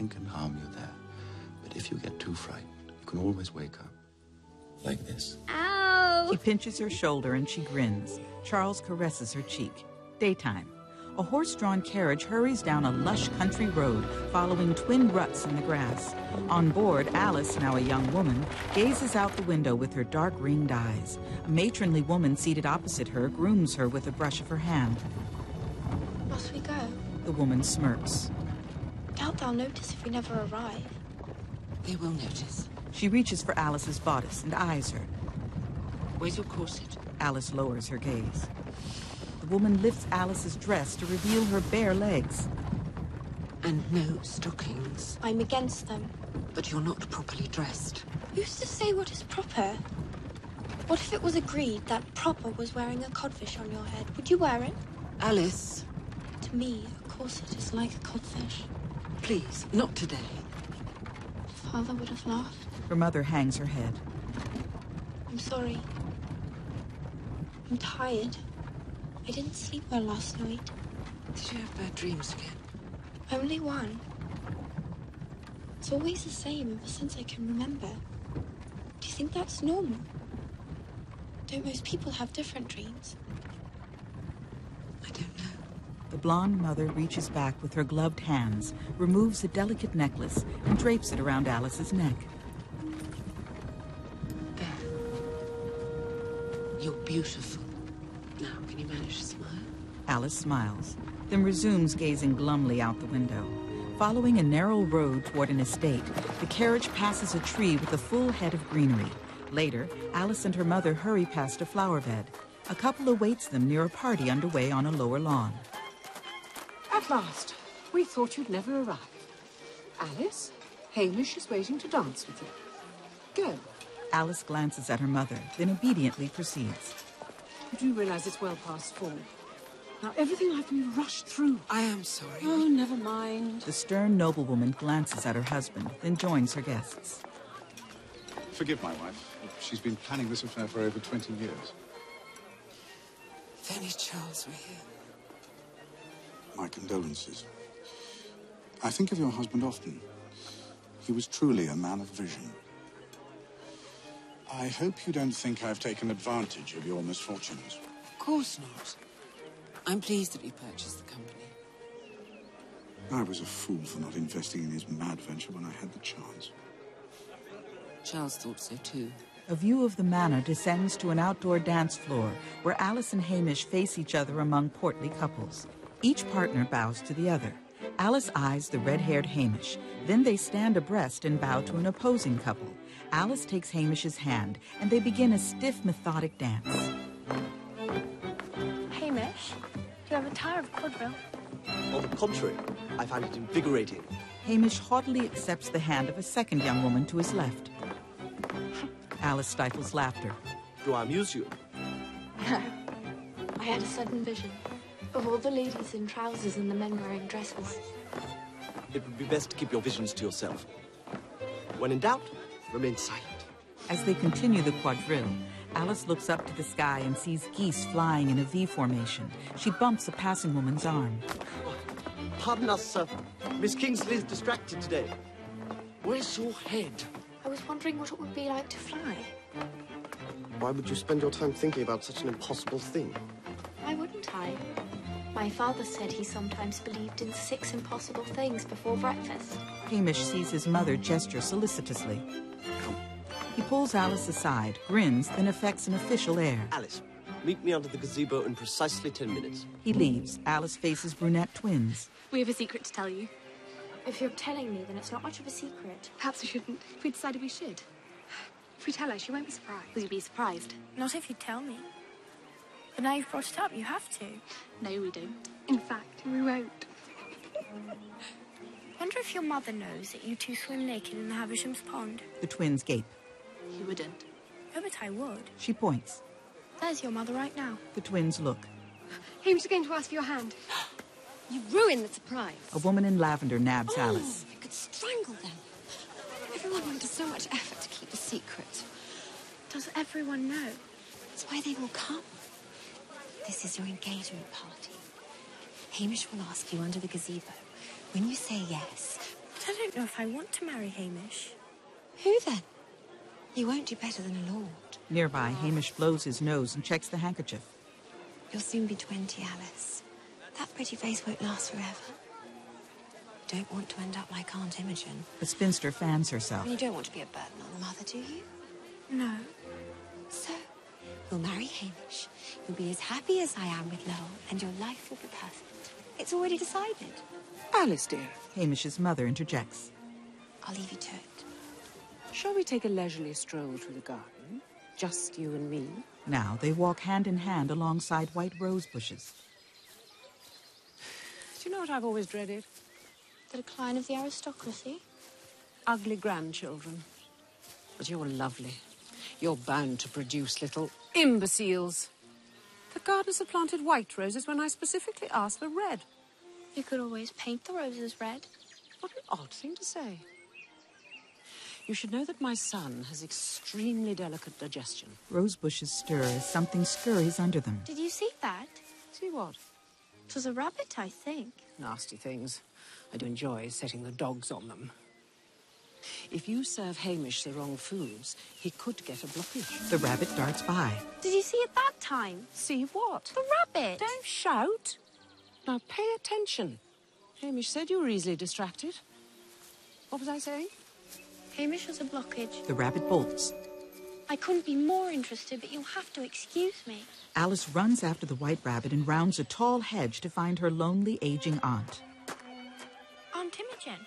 nothing can harm you there. But if you get too frightened, you can always wake up. Like this. Ow! He pinches her shoulder and she grins. Charles caresses her cheek. Daytime. A horse-drawn carriage hurries down a lush country road, following twin ruts in the grass. On board, Alice, now a young woman, gazes out the window with her dark ringed eyes. A matronly woman seated opposite her grooms her with a brush of her hand. Must we go? The woman smirks. Doubt they'll notice if we never arrive. They will notice. She reaches for Alice's bodice and eyes her. Where's your corset? Alice lowers her gaze. The woman lifts Alice's dress to reveal her bare legs. And no stockings. I'm against them. But you're not properly dressed. Who's to say what is proper? What if it was agreed that proper was wearing a codfish on your head? Would you wear it? Alice. To me, a corset is like a codfish. Please, not today. Father would have laughed. Her mother hangs her head. I'm sorry. I'm tired. I didn't sleep well last night. Did you have bad dreams again? Only one. It's always the same ever since I can remember. Do you think that's normal? Don't most people have different dreams? I don't know. The blonde mother reaches back with her gloved hands, removes a delicate necklace, and drapes it around Alice's neck. There. You're beautiful. Now, can you manage to smile? Alice smiles, then resumes gazing glumly out the window. Following a narrow road toward an estate, the carriage passes a tree with a full head of greenery. Later, Alice and her mother hurry past a flower bed. A couple awaits them near a party underway on a lower lawn. At last. We thought you'd never arrive. Alice, Hamish is waiting to dance with you. Go. Alice glances at her mother, then obediently proceeds. You do realize it's well past 4. Now, everything I've been rushed through. I am sorry. Oh, never mind. The stern noblewoman glances at her husband, then joins her guests. Forgive my wife. She's been planning this affair for over 20 years. If only Charles were here. My condolences. I think of your husband often. He was truly a man of vision. I hope you don't think I've taken advantage of your misfortunes. Of course not. I'm pleased that you purchased the company. I was a fool for not investing in his mad venture when I had the chance. Charles thought so too. A view of the manor descends to an outdoor dance floor where Alice and Hamish face each other among portly couples. Each partner bows to the other. Alice eyes the red-haired Hamish. Then they stand abreast and bow to an opposing couple. Alice takes Hamish's hand, and they begin a stiff, methodic dance. Hamish, do you ever tire of quadrille? On the contrary, I find it invigorating. Hamish haughtily accepts the hand of a second young woman to his left. Alice stifles laughter. Do I amuse you? No. I had a sudden vision of all the ladies in trousers and the men wearing dresses. It would be best to keep your visions to yourself. When in doubt, remain silent. As they continue the quadrille, Alice looks up to the sky and sees geese flying in a V formation. She bumps a passing woman's arm. Pardon us, sir. Miss Kingsley is distracted today. Where's your head? I was wondering what it would be like to fly. Why would you spend your time thinking about such an impossible thing? Why wouldn't I? My father said he sometimes believed in 6 impossible things before breakfast. Hamish sees his mother gesture solicitously. He pulls Alice aside, grins, then affects an official air. Alice, meet me under the gazebo in precisely 10 minutes. He leaves. Alice faces brunette twins. We have a secret to tell you. If you're telling me, then it's not much of a secret. Perhaps we shouldn't. We decided we should. If we tell her, she won't be surprised. Will you be surprised? Not if you tell me. But now you've brought it up, you have to. No, we don't. In fact, we won't. Wonder if your mother knows that you two swim naked in the Havisham's pond. The twins gape. You wouldn't. No, but I would. She points. There's your mother right now. The twins look. Hamish is going to ask for your hand. You ruined the surprise. A woman in lavender nabs Alice. You could strangle them. Everyone went to so much effort to keep a secret. Does everyone know? That's why they will come. This is your engagement party. Hamish will ask you under the gazebo. When you say yes, But I don't know if I want to marry Hamish. Who then? You won't do better than a lord. Nearby, Hamish blows his nose and checks the handkerchief. You'll soon be 20, Alice. That pretty face won't last forever. You don't want to end up like Aunt Imogen. The spinster fans herself. And you don't want to be a burden on the mother, do you? No. So, you'll marry Hamish. You'll be as happy as I am with Lowell, and your life will be perfect. It's already decided. Alice, dear, Hamish's mother interjects. I'll leave you to it. shall we take a leisurely stroll through the garden? Just you and me? Now they walk hand in hand alongside white rose bushes. Do you know what I've always dreaded? The decline of the aristocracy? Ugly grandchildren. But you're lovely. You're bound to produce little imbeciles. The gardeners have planted white roses when I specifically asked for red. You could always paint the roses red. What an odd thing to say. You should know that my son has extremely delicate digestion. Rose bushes stir as something scurries under them. Did you see that? See what? It was a rabbit, I think. Nasty things. I do enjoy setting the dogs on them. If you serve Hamish the wrong foods, he could get a blockage. The rabbit darts by. Did you see it that time? See what? The rabbit! Don't shout. Now pay attention. Hamish said you were easily distracted. What was I saying? Hamish has a blockage. The rabbit bolts. I couldn't be more interested, but you'll have to excuse me. Alice runs after the white rabbit and rounds a tall hedge to find her lonely, aging aunt. Aunt Imogen.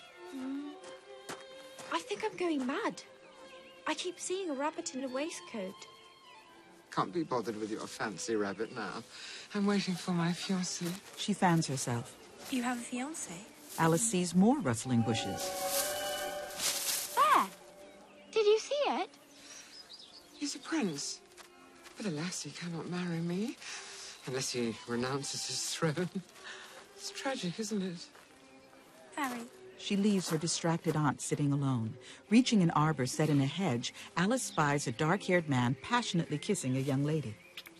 I think I'm going mad. I keep seeing a rabbit in a waistcoat. Can't be bothered with your fancy rabbit now. I'm waiting for my fiancé. She fans herself. You have a fiancé? Alice sees more rustling bushes. There! Did you see it? He's a prince. But alas, he cannot marry me. Unless he renounces his throne. It's tragic, isn't it? Very. She leaves her distracted aunt sitting alone. Reaching an arbor set in a hedge, Alice spies a dark-haired man passionately kissing a young lady.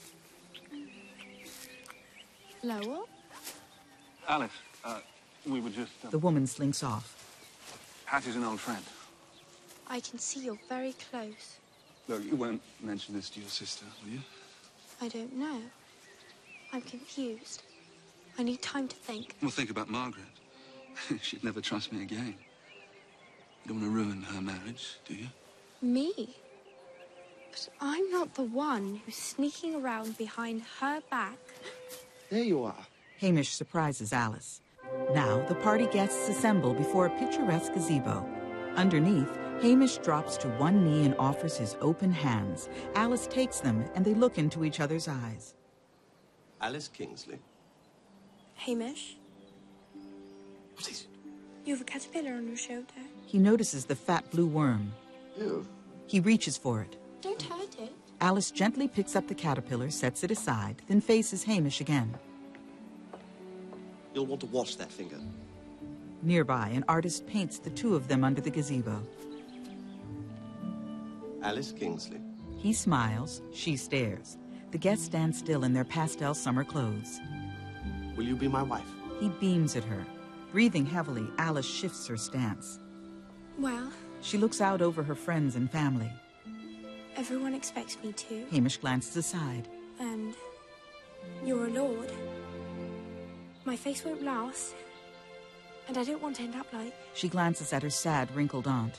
Lowell? Alice, we were just... The woman slinks off. Hattie's an old friend. I can see you're very close. Look, you won't mention this to your sister, will you? I don't know. I'm confused. I need time to think. Well, think about Margaret. She'd never trust me again. You don't want to ruin her marriage, do you? Me? But I'm not the one who's sneaking around behind her back. There you are. Hamish surprises Alice. Now, the party guests assemble before a picturesque gazebo. Underneath, Hamish drops to one knee and offers his open hands. Alice takes them, and they look into each other's eyes. Alice Kingsley. Hamish, What is it? you have a caterpillar on your shoulder. He notices the fat blue worm. You. He reaches for it. Don't hurt it. Alice gently picks up the caterpillar, sets it aside, then faces Hamish again. You'll want to wash that finger. Nearby, an artist paints the two of them under the gazebo. Alice Kingsley. He smiles, she stares. The guests stand still in their pastel summer clothes. Will you be my wife? He beams at her. Breathing heavily, Alice shifts her stance. Well, She looks out over her friends and family. everyone expects me to. Hamish glances aside. And you're a lord. My face won't last. And I don't want to end up like... She glances at her sad, wrinkled aunt.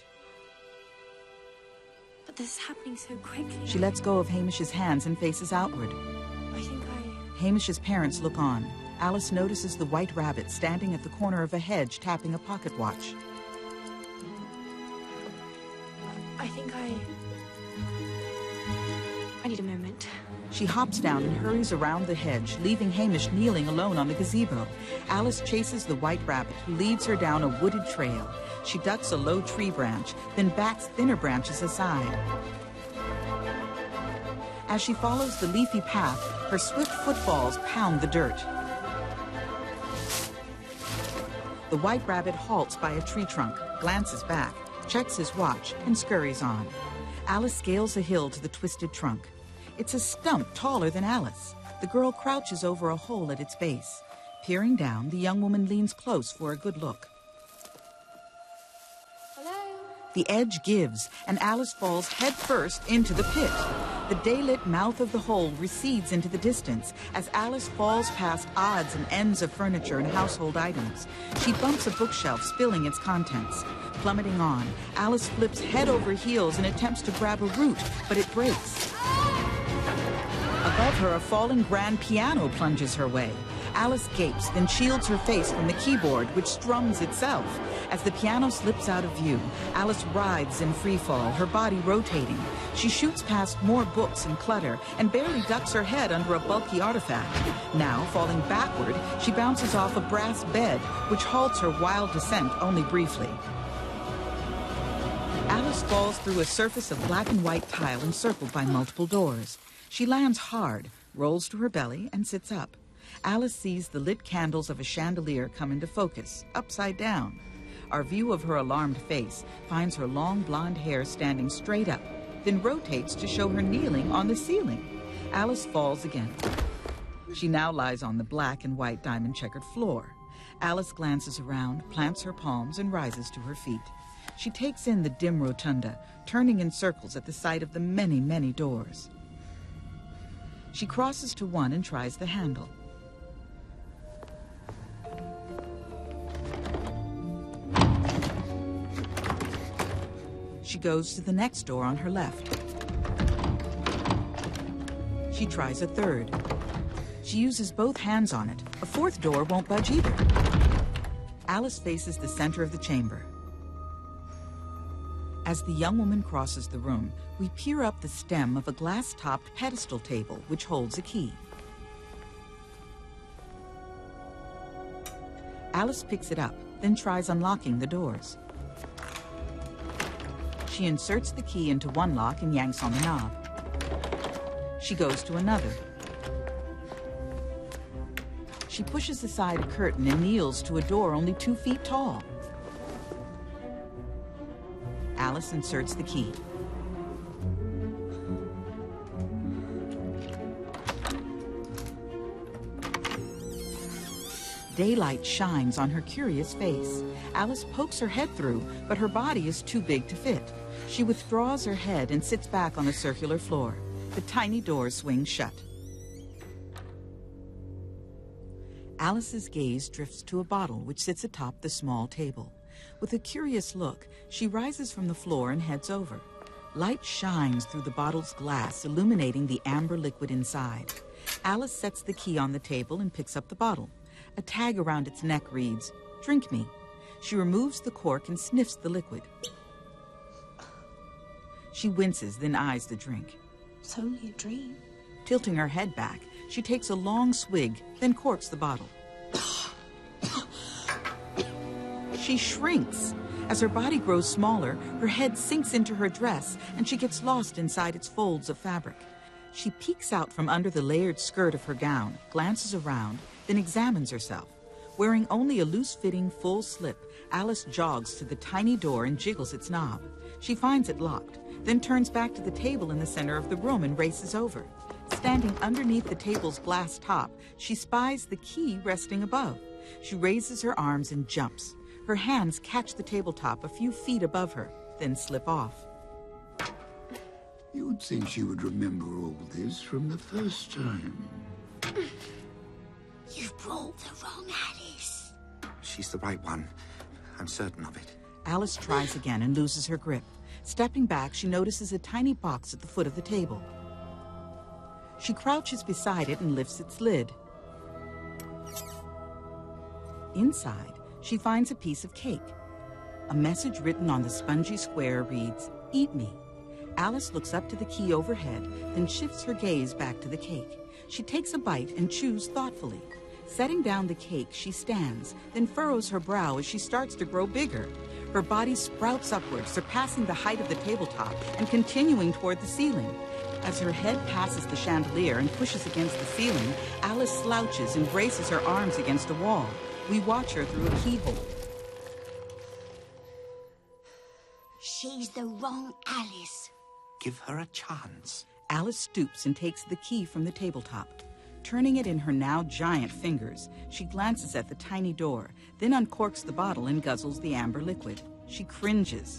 But this is happening so quickly. She lets go of Hamish's hands and faces outward. I think Hamish's parents look on. Alice notices the white rabbit standing at the corner of a hedge tapping a pocket watch. I need a moment. She hops down and hurries around the hedge, leaving Hamish kneeling alone on the gazebo. Alice chases the white rabbit, who leads her down a wooded trail. She ducks a low tree branch, then bats thinner branches aside. As she follows the leafy path, her swift footfalls pound the dirt. The white rabbit halts by a tree trunk, glances back, checks his watch, and scurries on. Alice scales a hill to the twisted trunk. It's a stump taller than Alice. The girl crouches over a hole at its base. Peering down, the young woman leans close for a good look. The edge gives, and Alice falls headfirst into the pit. The daylit mouth of the hole recedes into the distance as Alice falls past odds and ends of furniture and household items. She bumps a bookshelf, spilling its contents. Plummeting on, Alice flips head over heels and attempts to grab a root, but it breaks. Above her, a falling grand piano plunges her way. Alice gapes, then shields her face from the keyboard, which strums itself. As the piano slips out of view, Alice writhes in freefall, her body rotating. She shoots past more books and clutter and barely ducks her head under a bulky artifact. Now, falling backward, she bounces off a brass bed, which halts her wild descent only briefly. Alice falls through a surface of black and white tile encircled by multiple doors. She lands hard, rolls to her belly, and sits up. Alice sees the lit candles of a chandelier come into focus, upside down. Our view of her alarmed face finds her long blonde hair standing straight up, then rotates to show her kneeling on the ceiling. Alice falls again. She now lies on the black and white diamond-checkered floor. Alice glances around, plants her palms, and rises to her feet. She takes in the dim rotunda, turning in circles at the sight of the many, many doors. She crosses to one and tries the handle. She goes to the next door on her left. She tries a third. She uses both hands on it. A fourth door won't budge either. Alice faces the center of the chamber. As the young woman crosses the room, we peer up the stem of a glass-topped pedestal table, which holds a key. Alice picks it up, then tries unlocking the doors. She inserts the key into one lock and yanks on the knob. She goes to another. She pushes aside a curtain and kneels to a door only 2 feet tall. Alice inserts the key. Daylight shines on her curious face. Alice pokes her head through, but her body is too big to fit. She withdraws her head and sits back on the circular floor. The tiny door swings shut. Alice's gaze drifts to a bottle which sits atop the small table. With a curious look, she rises from the floor and heads over. Light shines through the bottle's glass, illuminating the amber liquid inside. Alice sets the key on the table and picks up the bottle. A tag around its neck reads, "Drink me." She removes the cork and sniffs the liquid. She winces, then eyes the drink. It's only a dream. Tilting her head back, she takes a long swig, then corks the bottle. She shrinks. As her body grows smaller, her head sinks into her dress, and she gets lost inside its folds of fabric. She peeks out from under the layered skirt of her gown, glances around, then examines herself. Wearing only a loose-fitting full slip, Alice jogs to the tiny door and jiggles its knob. She finds it locked, then turns back to the table in the center of the room and races over. Standing underneath the table's glass top, she spies the key resting above. She raises her arms and jumps. Her hands catch the tabletop a few feet above her, then slip off. You'd think she would remember all this from the first time. You've brought the wrong Alice. She's the right one. I'm certain of it. Alice tries again and loses her grip. Stepping back, she notices a tiny box at the foot of the table. She crouches beside it and lifts its lid. Inside, she finds a piece of cake. A message written on the spongy square reads, "Eat me." Alice looks up to the key overhead, then shifts her gaze back to the cake. She takes a bite and chews thoughtfully. Setting down the cake, she stands, then furrows her brow as she starts to grow bigger. Her body sprouts upward, surpassing the height of the tabletop and continuing toward the ceiling. As her head passes the chandelier and pushes against the ceiling, Alice slouches and braces her arms against a wall. We watch her through a keyhole. She's the wrong Alice. Give her a chance. Alice stoops and takes the key from the tabletop. Turning it in her now giant fingers, she glances at the tiny door, then uncorks the bottle and guzzles the amber liquid. She cringes.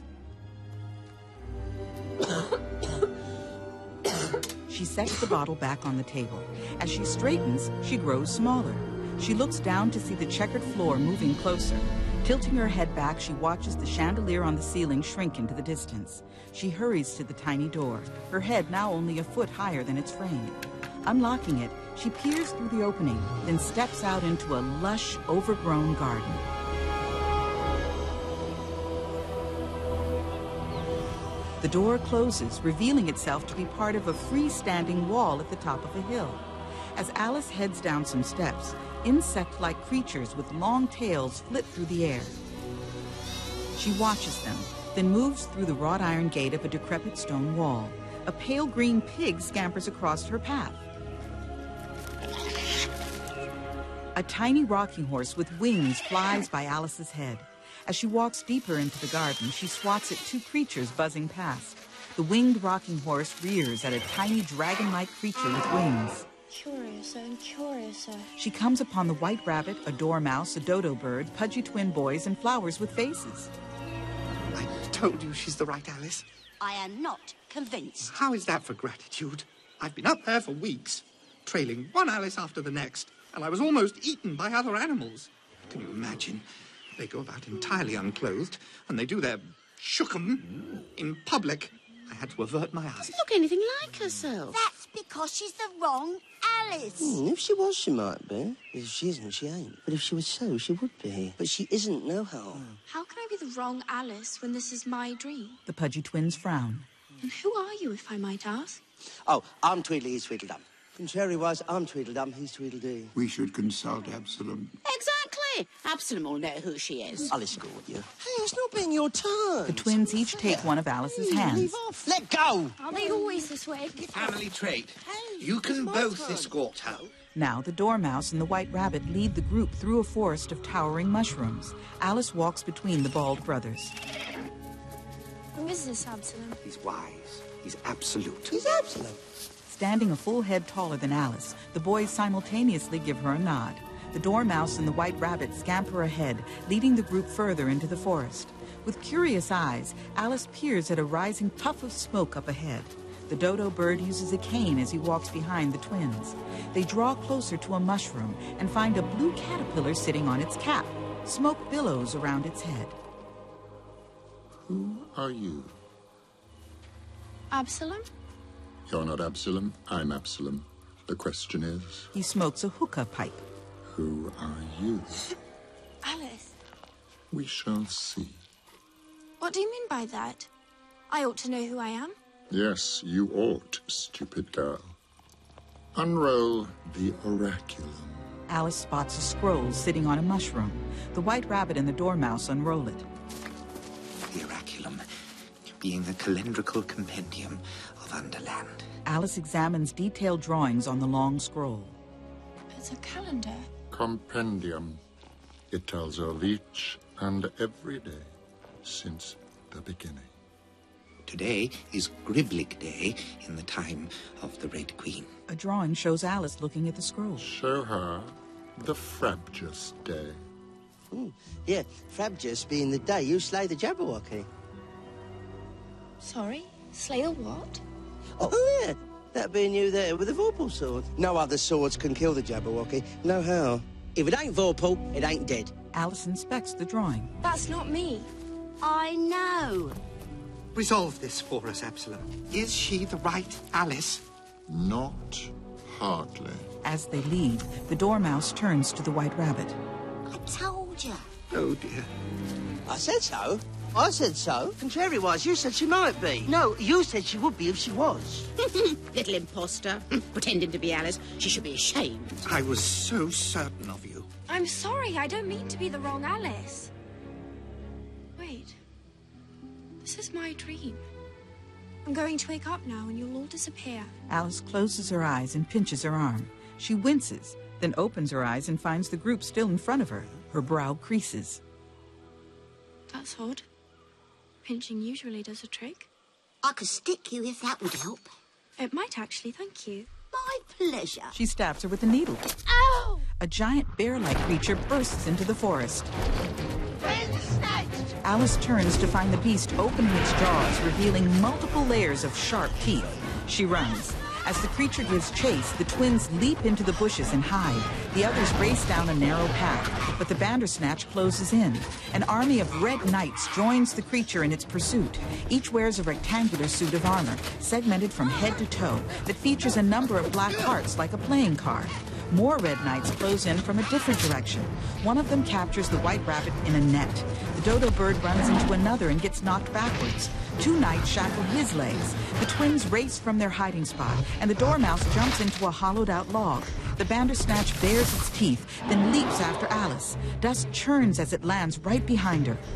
She sets the bottle back on the table. As she straightens, she grows smaller. She looks down to see the checkered floor moving closer. Tilting her head back, she watches the chandelier on the ceiling shrink into the distance. She hurries to the tiny door, her head now only a foot higher than its frame. Unlocking it, she peers through the opening, then steps out into a lush, overgrown garden. The door closes, revealing itself to be part of a freestanding wall at the top of a hill. As Alice heads down some steps, insect-like creatures with long tails flit through the air. She watches them, then moves through the wrought iron gate of a decrepit stone wall. A pale green pig scampers across her path. A tiny rocking horse with wings flies by Alice's head. As she walks deeper into the garden, she swats at two creatures buzzing past. The winged rocking horse rears at a tiny dragon-like creature with wings. Curiouser and curiouser. She comes upon the white rabbit, a dormouse, a dodo bird, pudgy twin boys, and flowers with faces. I told you she's the right Alice. I am not convinced. How is that for gratitude? I've been up there for weeks, trailing one Alice after the next, and I was almost eaten by other animals. Can you imagine? They go about entirely unclothed, and they do their shookum in public. I had to avert my eyes. Doesn't look anything like herself. That's because she's the wrong Alice. If she was, she might be. If she isn't, she ain't. But if she was so, she would be. But she isn't, nohow. How can I be the wrong Alice when this is my dream? The pudgy twins frown. And who are you, if I might ask? Oh, I'm Tweedledee, he's Tweedledum. Contrary-wise, I'm Tweedledum, he's Tweedledee. We should consult Absalom. Exactly. Absalom will know who she is. I'll escort you. Hey, it's not been your turn. The twins each take one of Alice's hands. Leave off. Let go. Are they always this way? Family trait. You can both escort her. Now the dormouse and the white rabbit lead the group through a forest of towering mushrooms. Alice walks between the bald brothers. Who is this Absalom? He's wise. He's absolute. He's Absalom. Standing a full head taller than Alice, the boys simultaneously give her a nod. The dormouse and the white rabbit scamper ahead, leading the group further into the forest. With curious eyes, Alice peers at a rising puff of smoke up ahead. The dodo bird uses a cane as he walks behind the twins. They draw closer to a mushroom and find a blue caterpillar sitting on its cap. Smoke billows around its head. Who are you? Absalom? You're not Absalom, I'm Absalom. The question is... He smokes a hookah pipe. Who are you? Alice. We shall see. What do you mean by that? I ought to know who I am. Yes, you ought, stupid girl. Unroll the oraculum. Alice spots a scroll sitting on a mushroom. The white rabbit and the dormouse unroll it. The oraculum, being the calendrical compendium of Underland. Alice examines detailed drawings on the long scroll. It's a calendar. Compendium. It tells of each and every day since the beginning. Today is Griblig Day in the time of the Red Queen. A drawing shows Alice looking at the scroll. Show her the Frabjous Day. Yeah, Frabjous being the day you slay the Jabberwocky. Sorry? Slay the what? Oh, yeah. That being you there with a Vorpal sword. No other swords can kill the Jabberwocky. No how. If it ain't Vorpal, it ain't dead. Alice inspects the drawing. That's not me. I know. Resolve this for us, Absalom. Is she the right Alice? Not hardly. As they leave, the dormouse turns to the white rabbit. I told you. Oh, dear. I said so. I said so. Contrary-wise, you said she might be. No, you said she would be if she was. Little imposter. Pretending to be Alice. She should be ashamed. I was so certain of you. I'm sorry, I don't mean to be the wrong Alice. Wait. This is my dream. I'm going to wake up now and you'll all disappear. Alice closes her eyes and pinches her arm. She winces, then opens her eyes and finds the group still in front of her. Her brow creases. That's odd. Pinching usually does a trick. I could stick you if that would help. It might actually, thank you. My pleasure. She stabs her with a needle. Ow! A giant bear-like creature bursts into the forest. Insect! Alice turns to find the beast opening its jaws, revealing multiple layers of sharp teeth. She runs. As the creature gives chase, the twins leap into the bushes and hide. The others race down a narrow path, but the Bandersnatch closes in. An army of red knights joins the creature in its pursuit. Each wears a rectangular suit of armor, segmented from head to toe, that features a number of black hearts like a playing card. More red knights close in from a different direction. One of them captures the white rabbit in a net. The dodo bird runs into another and gets knocked backwards. 2 knights shackle his legs. The twins race from their hiding spot, and the dormouse jumps into a hollowed-out log. The Bandersnatch bares its teeth, then leaps after Alice. Dust churns as it lands right behind her.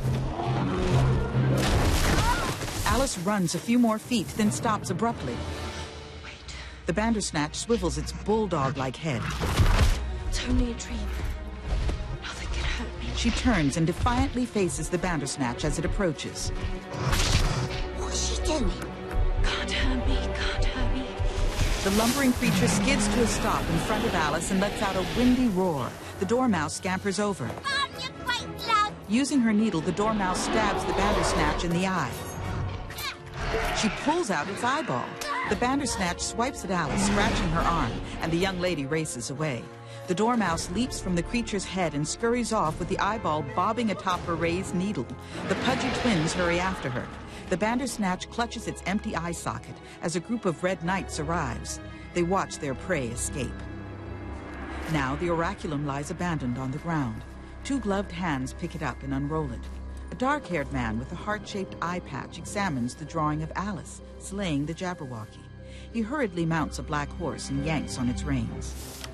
Alice runs a few more feet, then stops abruptly. The Bandersnatch swivels its bulldog-like head. It's only a dream. Nothing can hurt me. She turns and defiantly faces the Bandersnatch as it approaches. What's she doing? Can't hurt me, can't hurt me. The lumbering creature skids to a stop in front of Alice and lets out a windy roar. The dormouse scampers over. On your great love! Using her needle, the dormouse stabs the Bandersnatch in the eye. She pulls out its eyeball. The Bandersnatch swipes at Alice, scratching her arm, and the young lady races away. The dormouse leaps from the creature's head and scurries off with the eyeball bobbing atop her raised needle. The pudgy twins hurry after her. The Bandersnatch clutches its empty eye socket as a group of red knights arrives. They watch their prey escape. Now the oraculum lies abandoned on the ground. 2 gloved hands pick it up and unroll it. A dark-haired man with a heart-shaped eye patch examines the drawing of Alice, slaying the Jabberwocky. He hurriedly mounts a black horse and yanks on its reins.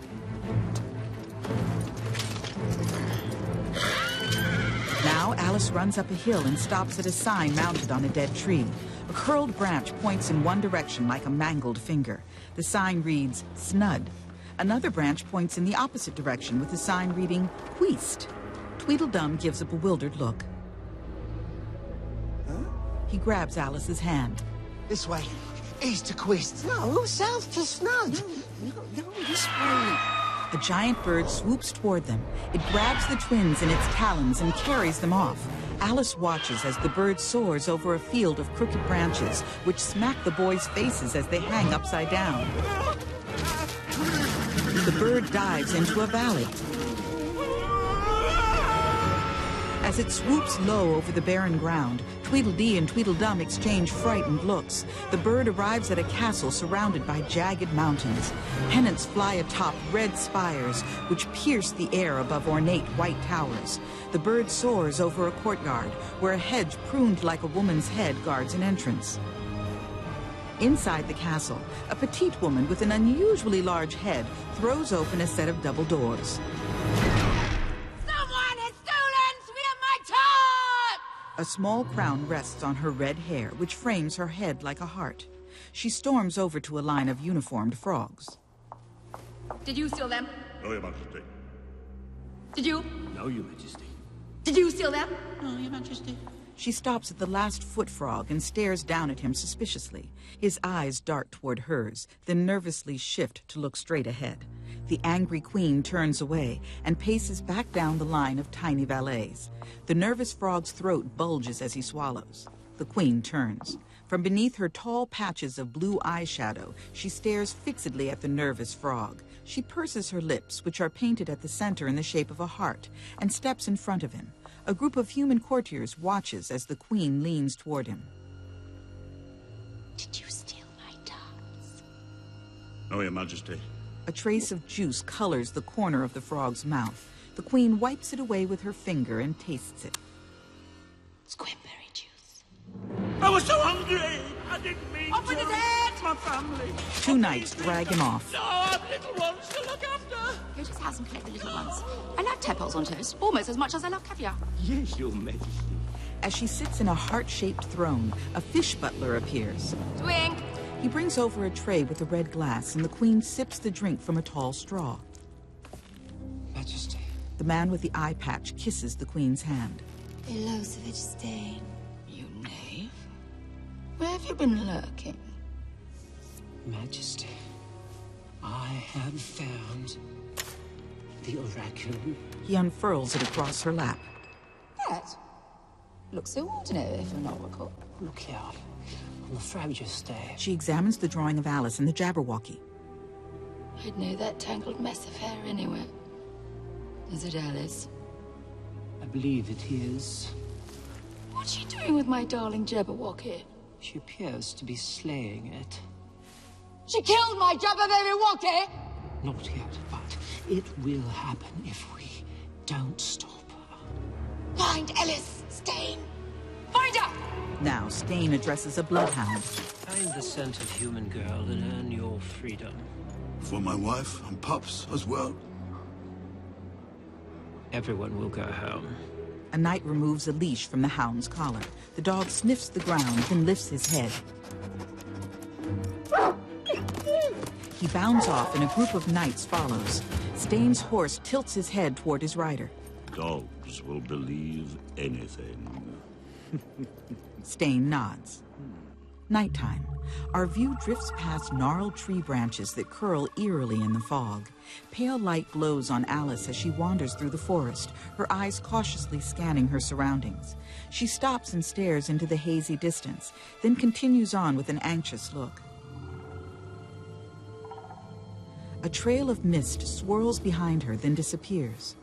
Now Alice runs up a hill and stops at a sign mounted on a dead tree. A curled branch points in one direction like a mangled finger. The sign reads, Snud. Another branch points in the opposite direction with a sign reading, Queest. Tweedledum gives a bewildered look. He grabs Alice's hand. This way. East to Quist. No, south to Snud. No, this way. A giant bird swoops toward them. It grabs the twins in its talons and carries them off. Alice watches as the bird soars over a field of crooked branches, which smack the boys' faces as they hang upside down. The bird dives into a valley. As it swoops low over the barren ground, Tweedledee and Tweedledum exchange frightened looks. The bird arrives at a castle surrounded by jagged mountains. Pennants fly atop red spires, which pierce the air above ornate white towers. The bird soars over a courtyard, where a hedge pruned like a woman's head guards an entrance. Inside the castle, a petite woman with an unusually large head throws open a set of double doors. A small crown rests on her red hair, which frames her head like a heart. She storms over to a line of uniformed frogs. Did you steal them? No, Your Majesty. Did you? No, Your Majesty. Did you steal them? No, Your Majesty. She stops at the last foot frog and stares down at him suspiciously. His eyes dart toward hers, then nervously shift to look straight ahead. The angry queen turns away and paces back down the line of tiny valets. The nervous frog's throat bulges as he swallows. The queen turns. From beneath her tall patches of blue eyeshadow, she stares fixedly at the nervous frog. She purses her lips, which are painted at the center in the shape of a heart, and steps in front of him. A group of human courtiers watches as the queen leans toward him. Did you steal my tarts? No, Your Majesty. A trace of juice colors the corner of the frog's mouth. The queen wipes it away with her finger and tastes it. Squimberry juice. I was so hungry! I didn't mean Off with his head! My family! 2 knights drag him off. No, I have little ones to look after! Go to his house and collect the little ones. I love tadpoles on toast, almost as much as I love caviar. Yes, Your Majesty. As she sits in a heart-shaped throne, a fish butler appears. Swing! He brings over a tray with a red glass, and the queen sips the drink from a tall straw. Majesty. The man with the eye patch kisses the queen's hand. Milosevic Dane. You knave. Where have you been lurking? Majesty, I have found the oraculum. He unfurls it across her lap. That? Looks so ordinary for an oracle. Look here. On the Frabjous Day. She examines the drawing of Alice in the Jabberwocky. I'd know that tangled mess of hair anywhere. Is it Alice? I believe it is. What's she doing with my darling Jabberwocky? She appears to be slaying it. She killed my Jabberwocky! Not yet, but it will happen if we don't stop her. Find Alice, Stain! Find her! Now, Stain addresses a bloodhound. Find the scent of human girl and earn your freedom. For my wife and pups as well. Everyone will go home. A knight removes a leash from the hound's collar. The dog sniffs the ground, then lifts his head. He bounds off, and a group of knights follows. Stain's horse tilts his head toward his rider. Dogs will believe anything. Stain nods. Nighttime. Our view drifts past gnarled tree branches that curl eerily in the fog. Pale light glows on Alice as she wanders through the forest, her eyes cautiously scanning her surroundings. She stops and stares into the hazy distance, then continues on with an anxious look. A trail of mist swirls behind her, then disappears.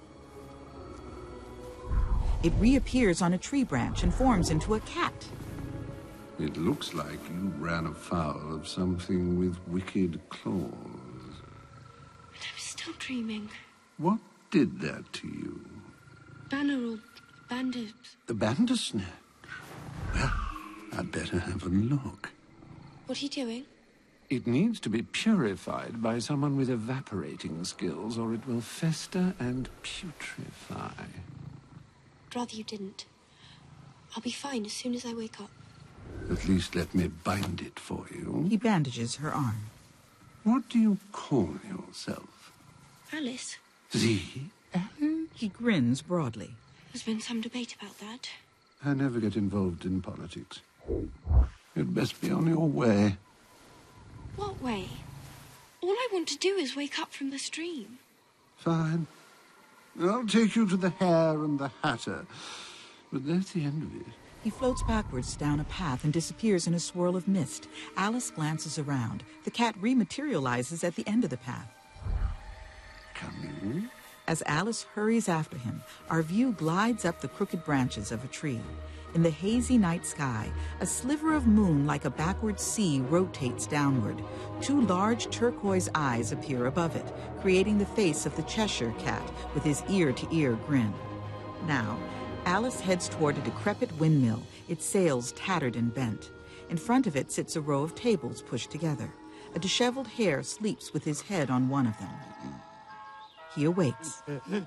It reappears on a tree branch and forms into a cat. It looks like you ran afoul of something with wicked claws. But I'm still dreaming. What did that to you? Banner or bandit? The Bandersnatch? Well, I'd better have a look. What are you doing? It needs to be purified by someone with evaporating skills, or it will fester and putrefy. I'd rather you didn't. I'll be fine as soon as I wake up. At least let me bind it for you. He bandages her arm. What do you call yourself? Alice. The He grins broadly. There's been some debate about that. I never get involved in politics. You'd best be on your way. What way? All I want to do is wake up from the stream. Fine. I'll take you to the Hare and the Hatter. But that's the end of it. He floats backwards down a path and disappears in a swirl of mist. Alice glances around. The cat rematerializes at the end of the path. Coming. As Alice hurries after him, our view glides up the crooked branches of a tree. In the hazy night sky, a sliver of moon like a backward sea rotates downward. Two large turquoise eyes appear above it, creating the face of the Cheshire cat with his ear-to-ear grin. Now, Alice heads toward a decrepit windmill, its sails tattered and bent. In front of it sits a row of tables pushed together. A disheveled hare sleeps with his head on one of them. He awakes.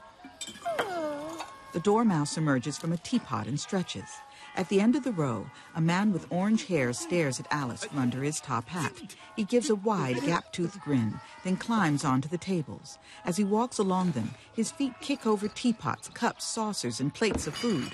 The dormouse emerges from a teapot and stretches. At the end of the row, a man with orange hair stares at Alice from under his top hat. He gives a wide, gap-toothed grin, then climbs onto the tables. As he walks along them, his feet kick over teapots, cups, saucers, and plates of food.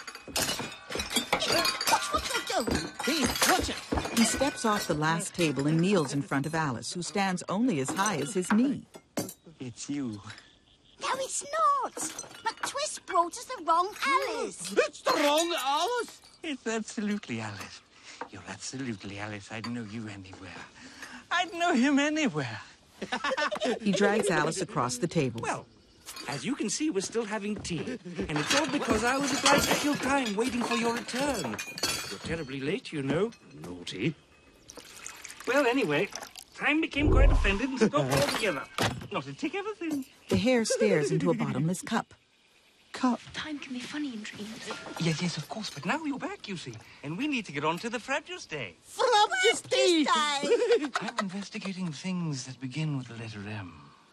Watch it! He steps off the last table and kneels in front of Alice, who stands only as high as his knee. It's you. No, it's not. McTwist brought us the wrong Alice. It's the wrong Alice. It's absolutely Alice. You're absolutely Alice. I'd know you anywhere. I'd know him anywhere. He drags Alice across the table. Well, as you can see, we're still having tea. And it's all because I was obliged to kill time waiting for your return. You're terribly late, you know. Naughty. Well, anyway, time became quite offended and stopped altogether. Not a tick of a thing. The hare stares into a bottomless cup. Cup? Time can be funny in dreams. Yes, of course. But now you're back, you see. And we need to get on to the Frabjous Day. Frabjous Day! I'm investigating things that begin with the letter M.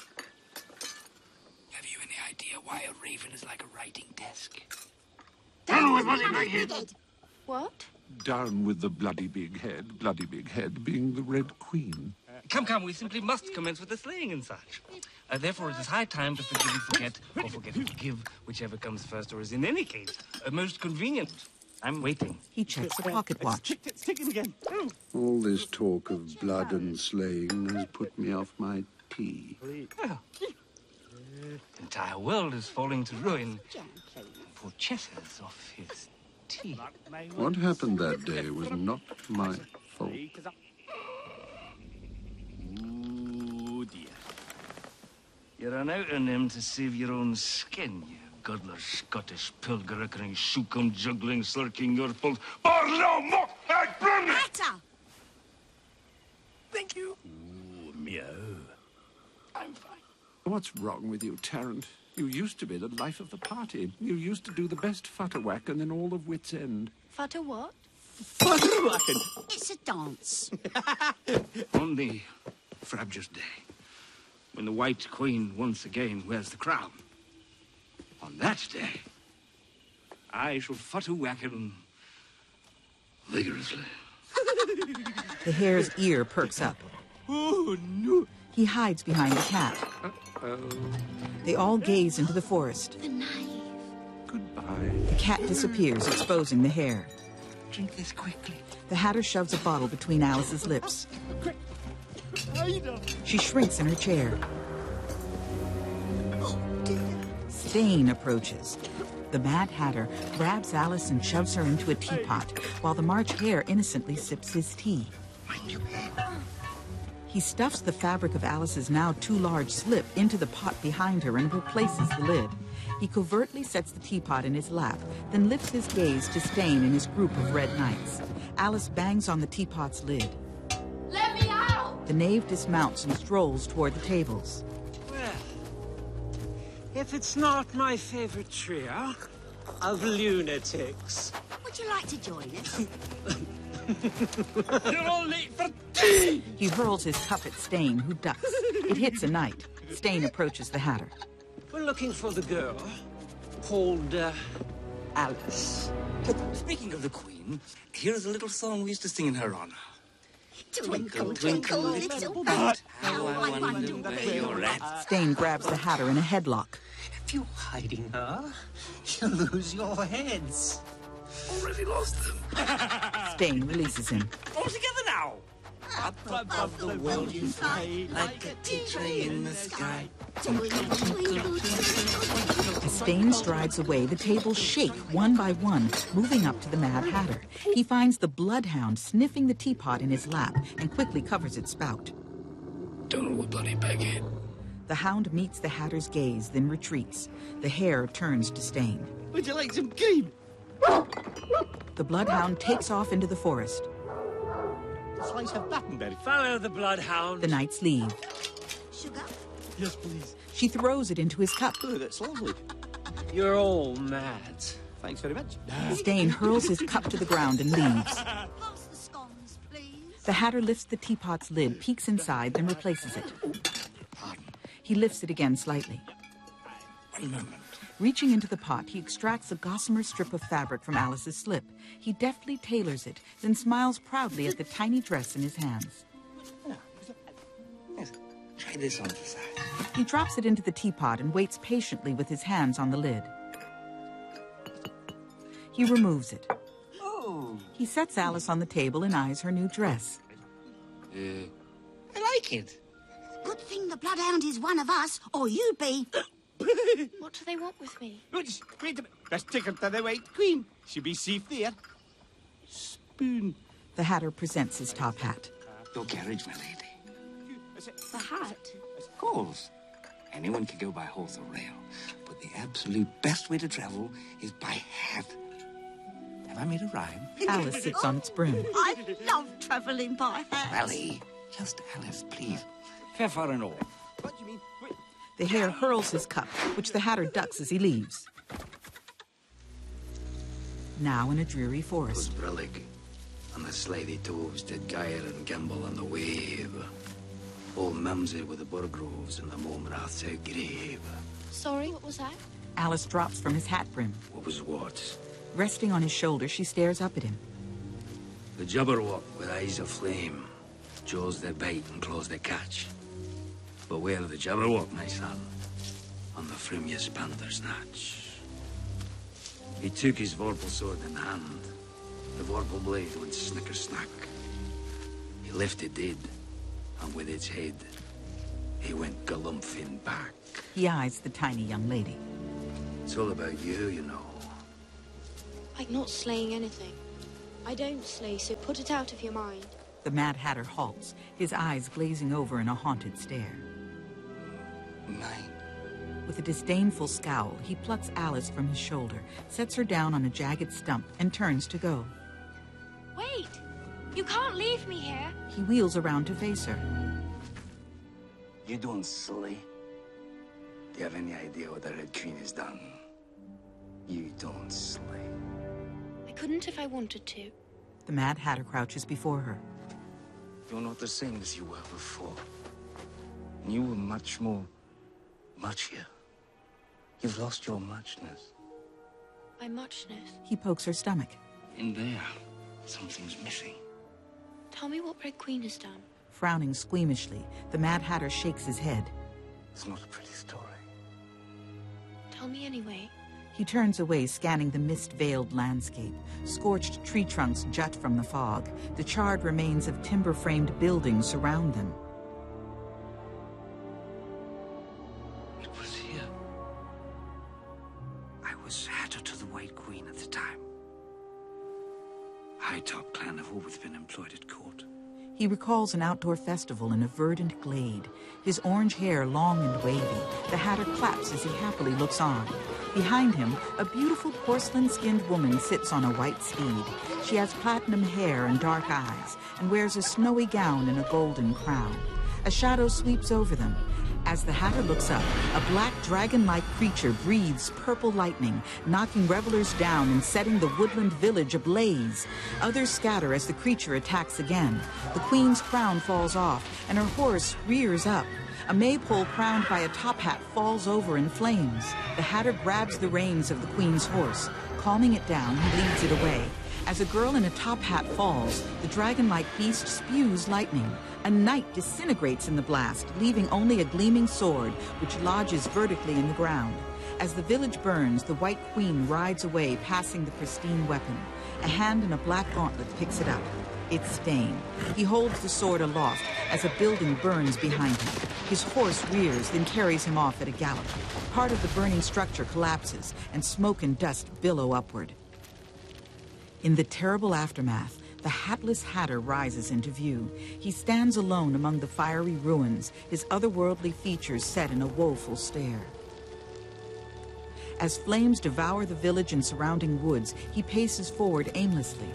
Have you any idea why a raven is like a writing desk? Down with bloody big head. What? Down with the bloody big head being the Red Queen. Come, we simply must commence with the slaying and such. Therefore, it is high time to forgive and forget, or forget and forgive, whichever comes first, or is in any case, most convenient. I'm waiting. He checks a pocket watch. It's ticking again. All this talk of blood and slaying has put me off my tea. Well, the entire world is falling to ruin. Poor Chesser's off his tea. What happened that day was not my fault. Oh, dear. You ran out on him to save your own skin, you godler Scottish pilgerickering, shoecomb juggling, slurking Urples. Barlow mock eggplant! Hatter! Thank you. Ooh, meow. I'm fine. What's wrong with you, Tarrant? You used to be the life of the party. You used to do the best futterwhack and then all of Wits End. Futter what? Futterwhacking. It's a dance. On the frabjous day, when the White Queen once again wears the crown, on that day, I shall futterwhacken vigorously. The hare's ear perks up. Oh, no. He hides behind the cat. Uh-oh. They all gaze into the forest. The knife. Goodbye. The cat disappears, exposing the hare. Drink this quickly. The Hatter shoves a bottle between Alice's lips. Quick. She shrinks in her chair. Stain approaches. The Mad Hatter grabs Alice and shoves her into a teapot, while the March Hare innocently sips his tea. He stuffs the fabric of Alice's now too large slip into the pot behind her and replaces the lid. He covertly sets the teapot in his lap, then lifts his gaze to Stain and his group of red knights. Alice bangs on the teapot's lid. Let me out! The knave dismounts and strolls toward the tables. Well, if it's not my favorite trio of lunatics. Would you like to join us? You're all late for tea! He hurls his cup at Stain, who ducks. It hits a knight. Stain approaches the Hatter. We're looking for the girl called Alice. Speaking of the Queen, here's a little song we used to sing in her honor. Twinkle, twinkle, little bat, how I wonder where you're at. Stain grabs the Hatter in a headlock. If you're hiding her, you'll lose your heads. Already lost them. Stain releases him. All together now. Up above the world you fly, like a tea tray in the sky. Twinkle, twinkle, twinkle. As Stain strides away, the tables shake one by one, moving up to the Mad Hatter. He finds the Bloodhound sniffing the teapot in his lap and quickly covers its spout. Don't know what bloody bag it. The hound meets the Hatter's gaze, then retreats. The hare turns to Stain. Would you like some game? The Bloodhound takes off into the forest. Slice of Battenberry. Follow the Bloodhound. The knights leave. Sugar? Yes, please. She throws it into his cup. Oh, that's lovely. You're all mad. Thanks very much. Stain hurls his cup to the ground and leaves. Pass the scones, please. The Hatter lifts the teapot's lid, peeks inside, then replaces it. Pardon. He lifts it again slightly. 1 moment. Reaching into the pot, he extracts a gossamer strip of fabric from Alice's slip. He deftly tailors it, then smiles proudly at the tiny dress in his hands. Yes. Try this on the side. He drops it into the teapot and waits patiently with his hands on the lid. He removes it. Oh. He sets Alice on the table and eyes her new dress. I like it. Good thing the Bloodhound is one of us, or you'd be... What do they want with me? Wait a minute. Let's take her to the White Queen. She'll be safe there. Spoon. The Hatter presents his top hat. Your carriage, my lady. The hat? Of course. Anyone can go by horse or rail, but the absolute best way to travel is by hat. Have I made a rhyme? Alice sits on its brim. I love travelling by hat. Rally. Just Alice, please. Fair far and all. What do you mean? Wait. The hare hurls his cup, which the Hatter ducks as he leaves. Now in a dreary forest. It was brillig, and the slithy toves did gyre and gimble on the wave. Old Mimsy with the Burgroves and the Momrath's grave. Sorry, what was that? Alice drops from his hat brim. What was what? Resting on his shoulder, she stares up at him. The Jabberwock with eyes of flame, jaws that bite and claws that catch. Beware the Jabberwock, my son, on the frumious Bandersnatch. He took his vorpal sword in hand. The vorpal blade went snicker-snack. He lifted dead, and with its head, he went galumphing back. He eyes the tiny young lady. It's all about you, you know. I'm not slaying anything. I don't slay, so put it out of your mind. The Mad Hatter halts, his eyes glazing over in a haunted stare. Mine. With a disdainful scowl, he plucks Alice from his shoulder, sets her down on a jagged stump, and turns to go. Wait! You can't leave me here! He wheels around to face her. You don't slay. Do you have any idea what the Red Queen has done? You don't slay. I couldn't if I wanted to. The Mad Hatter crouches before her. You're not the same as you were before. You were much more muchier. You've lost your muchness. My muchness? He pokes her stomach. In there, something's missing. Tell me what Red Queen has done. Frowning squeamishly, the Mad Hatter shakes his head. It's not a pretty story. Tell me anyway. He turns away, scanning the mist-veiled landscape. Scorched tree trunks jut from the fog. The charred remains of timber-framed buildings surround them. It was here. I was Hatter to the White Queen at the time. High-top clan have always been employed at court. He recalls an outdoor festival in a verdant glade. His orange hair long and wavy, the Hatter claps as he happily looks on. Behind him, a beautiful porcelain-skinned woman sits on a white steed. She has platinum hair and dark eyes, and wears a snowy gown and a golden crown. A shadow sweeps over them. As the Hatter looks up, a black dragon-like creature breathes purple lightning, knocking revelers down and setting the woodland village ablaze. Others scatter as the creature attacks again. The queen's crown falls off, and her horse rears up. A maypole crowned by a top hat falls over in flames. The Hatter grabs the reins of the queen's horse. Calming it down, he leads it away. As a girl in a top hat falls, the dragon-like beast spews lightning. A knight disintegrates in the blast, leaving only a gleaming sword, which lodges vertically in the ground. As the village burns, the White Queen rides away, passing the pristine weapon. A hand in a black gauntlet picks it up. It's Stain. He holds the sword aloft as a building burns behind him. His horse rears, then carries him off at a gallop. Part of the burning structure collapses, and smoke and dust billow upward. In the terrible aftermath, the hatless Hatter rises into view. He stands alone among the fiery ruins, his otherworldly features set in a woeful stare. As flames devour the village and surrounding woods, he paces forward aimlessly.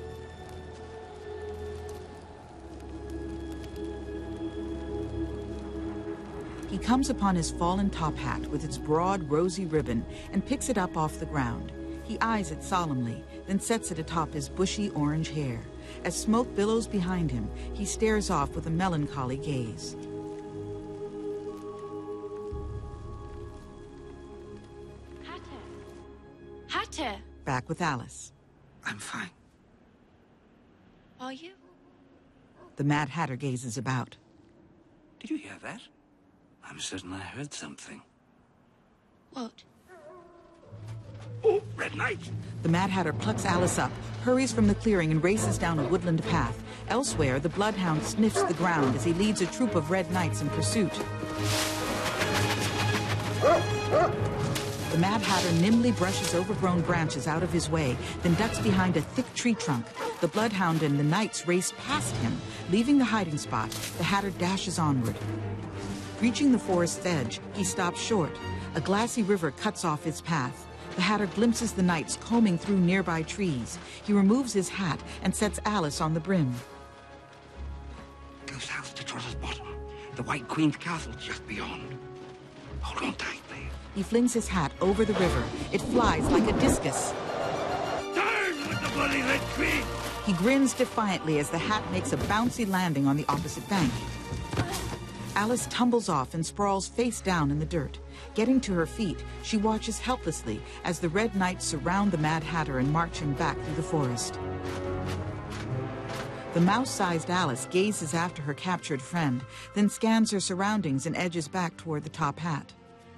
He comes upon his fallen top hat with its broad, rosy ribbon and picks it up off the ground. He eyes it solemnly, then sets it atop his bushy orange hair. As smoke billows behind him, he stares off with a melancholy gaze. Hatter! Back with Alice. I'm fine. Are you? The Mad Hatter gazes about. Did you hear that? I'm certain I heard something. What? Oh, Red Knight! The Mad Hatter plucks Alice up, hurries from the clearing, and races down a woodland path. Elsewhere, the Bloodhound sniffs the ground as he leads a troop of Red Knights in pursuit. The Mad Hatter nimbly brushes overgrown branches out of his way, then ducks behind a thick tree trunk. The Bloodhound and the Knights race past him. Leaving the hiding spot, the Hatter dashes onward. Reaching the forest's edge, he stops short. A glassy river cuts off his path. The Hatter glimpses the Knights combing through nearby trees. He removes his hat and sets Alice on the brim. Go south to Trotter's Bottom. The White Queen's castle just beyond. Hold on tightly. He flings his hat over the river. It flies like a discus. Turn with the bloody Red Queen! He grins defiantly as the hat makes a bouncy landing on the opposite bank. Alice tumbles off and sprawls face down in the dirt. Getting to her feet, she watches helplessly as the Red Knights surround the Mad Hatter and march him back through the forest. The mouse-sized Alice gazes after her captured friend, then scans her surroundings and edges back toward the top hat.